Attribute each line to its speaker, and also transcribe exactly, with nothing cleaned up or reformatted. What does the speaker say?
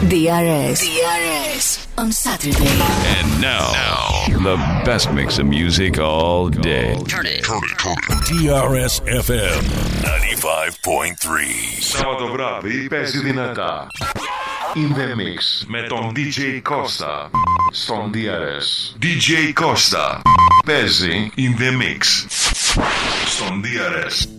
Speaker 1: ντι αρ ες. ντι αρ ες on Saturday.
Speaker 2: And now, now, the best mix of music all day.
Speaker 3: Turn it, turn it, turn it.
Speaker 4: ντι αρ ες εφ εμ ninety-five point three.
Speaker 5: Σάββατο βράδυ παίζει δυνατά. In the Mix με τον ντι τζέι Costa στον ντι αρ ες. ντι τζέι Costa παίζει In the Mix στον ντι αρ ες.